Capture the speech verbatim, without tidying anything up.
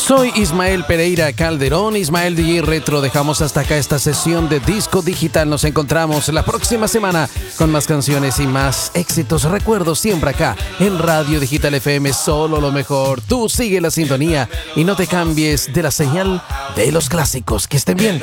Soy Ismael Pereira Calderón, Ismael D J Retro. Dejamos hasta acá esta sesión de Disco Digital. Nos encontramos la próxima semana con más canciones y más éxitos. Recuerdo siempre acá en Radio Digital F M, solo lo mejor. Tú sigue la sintonía y no te cambies de la señal de los clásicos. Que estén bien.